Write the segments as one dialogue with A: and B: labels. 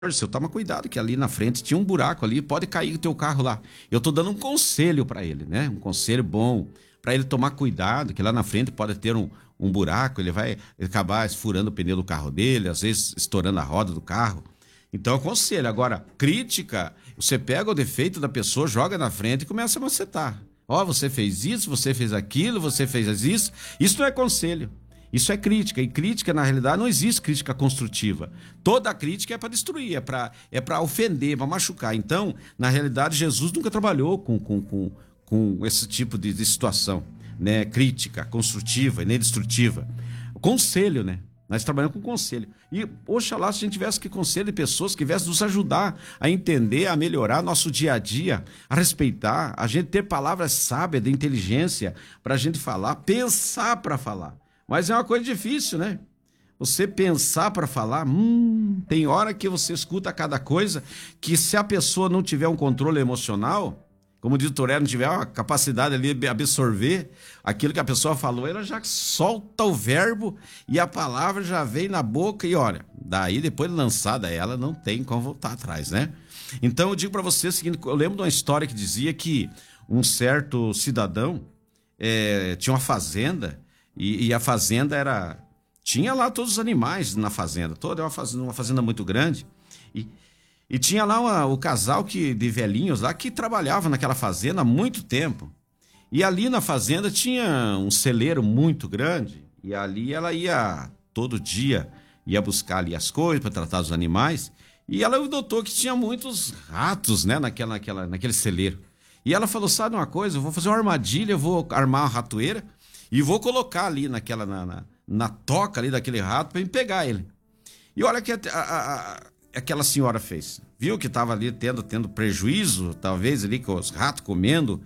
A: Seu, toma cuidado que ali na frente tinha um buraco ali, pode cair o teu carro lá. Eu tô dando um conselho para ele, né? Um conselho bom para ele tomar cuidado, que lá na frente pode ter um buraco, ele vai acabar esfurando o pneu do carro dele, às vezes estourando a roda do carro. Então, aconselho. Agora, crítica, você pega o defeito da pessoa, joga na frente e começa a macetar. Ó, você fez isso, você fez aquilo, você fez isso. Isso não é conselho. Isso é crítica. E crítica, na realidade, não existe crítica construtiva. Toda crítica é para destruir, é para ofender, para machucar. Então, na realidade, Jesus nunca trabalhou com esse tipo de situação, né? Crítica construtiva e nem destrutiva. Conselho, né? Nós trabalhamos com conselho. E, oxalá, se a gente tivesse que conselho de pessoas que viessem nos ajudar a entender, a melhorar nosso dia a dia, a respeitar, a gente ter palavras sábias, de inteligência, para a gente falar, pensar para falar. Mas é uma coisa difícil, né? Você pensar para falar, tem hora que você escuta cada coisa que se a pessoa não tiver um controle emocional, como diz o Toré, não tiver uma capacidade ali de absorver aquilo que a pessoa falou, ela já solta o verbo e a palavra já vem na boca e olha, daí depois de lançada ela não tem como voltar atrás, né? Então eu digo para você o seguinte, eu lembro de uma história que dizia que um certo cidadão tinha uma fazenda e a fazenda tinha lá todos os animais na fazenda, toda uma fazenda muito grande e tinha lá o casal de velhinhos lá que trabalhava naquela fazenda há muito tempo. E ali na fazenda tinha um celeiro muito grande. E ali ela ia, todo dia, ia buscar ali as coisas para tratar dos animais. E ela notou que tinha muitos ratos, né, naquele celeiro. E ela falou, sabe uma coisa? Eu vou fazer uma armadilha, eu vou armar uma ratoeira e vou colocar ali na toca ali daquele rato para me pegar ele. E olha que aquela senhora fez. Viu que estava ali tendo prejuízo, talvez ali com os ratos comendo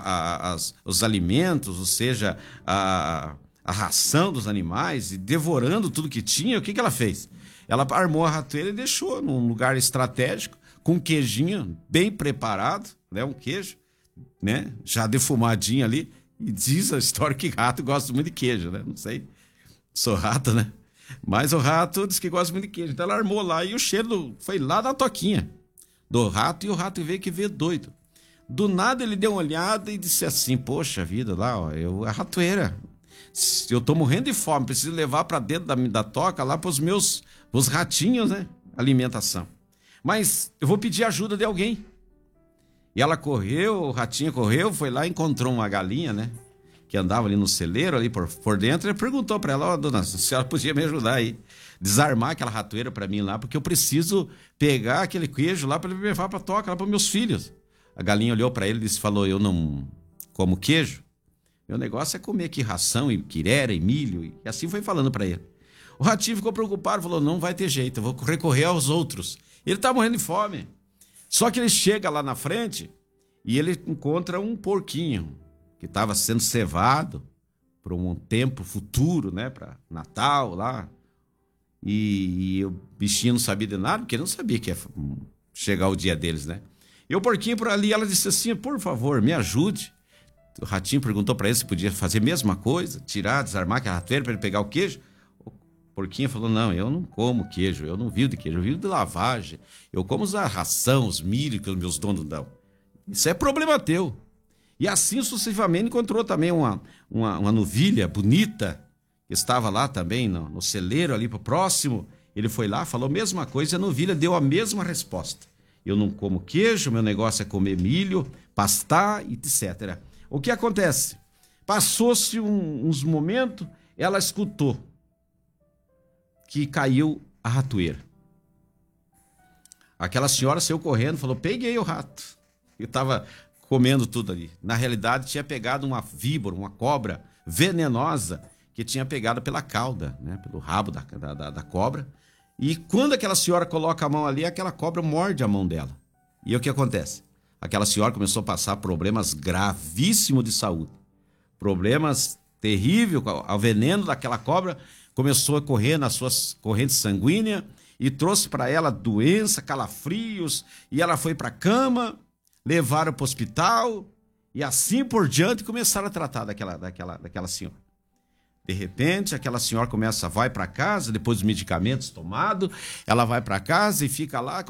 A: os alimentos, ou seja, a ração dos animais e devorando tudo que tinha. O que ela fez? Ela armou a ratoeira e deixou num lugar estratégico, com um queijinho bem preparado, né? Um queijo, né? Já defumadinho ali. E diz a história que rato gosta muito de queijo, né? Não sei, sou rato, né? Mas o rato diz que gosta muito de queijo. Então ela armou lá e o cheiro foi lá da toquinha do rato e o rato veio doido. Do nada ele deu uma olhada e disse assim, poxa vida, lá, ó, a ratoeira. Eu tô morrendo de fome, preciso levar para dentro da toca lá pros ratinhos, né? Alimentação. Mas eu vou pedir ajuda de alguém. E ela correu, o ratinho correu, foi lá e encontrou uma galinha, né? Que andava ali no celeiro, ali por dentro, e perguntou para ela, ó, dona, se a senhora podia me ajudar aí, desarmar aquela ratoeira para mim lá, porque eu preciso pegar aquele queijo lá para levar para toca, lá para meus filhos. A galinha olhou para ele e falou, eu não como queijo, meu negócio é comer aqui ração e quirera e milho, e assim foi falando para ele. O ratinho ficou preocupado, falou, não vai ter jeito, eu vou recorrer aos outros. Ele tá morrendo de fome. Só que ele chega lá na frente e ele encontra um porquinho que estava sendo cevado para um tempo futuro, né, para Natal lá. E o bichinho não sabia de nada, porque ele não sabia que ia chegar o dia deles, né? E o porquinho por ali, ela disse assim, por favor, me ajude. O ratinho perguntou para ele se podia fazer a mesma coisa, desarmar aquela ratoeira para ele pegar o queijo. O porquinho falou, não, eu não como queijo, eu não vivo de queijo, eu vivo de lavagem. Eu como a ração, os milho que os meus donos dão. Isso é problema teu. E assim sucessivamente encontrou também uma novilha bonita, que estava lá também no celeiro ali próximo. Ele foi lá, falou a mesma coisa e a novilha deu a mesma resposta. Eu não como queijo, meu negócio é comer milho, pastar, etc. O que acontece? Passou-se uns momentos, ela escutou que caiu a ratoeira. Aquela senhora saiu correndo, falou, peguei o rato. Eu estava comendo tudo ali. Na realidade, tinha pegado uma víbora, uma cobra venenosa, que tinha pegado pela cauda, né? Pelo rabo da cobra. E quando aquela senhora coloca a mão ali, aquela cobra morde a mão dela. E o que acontece? Aquela senhora começou a passar problemas gravíssimos de saúde. Problemas terríveis, o veneno daquela cobra começou a correr nas suas correntes sanguíneas e trouxe para ela doença, calafrios, e ela foi para a cama, levaram para o hospital e assim por diante começaram a tratar daquela senhora. De repente, aquela senhora vai para casa, depois dos medicamentos tomados, ela vai para casa e fica lá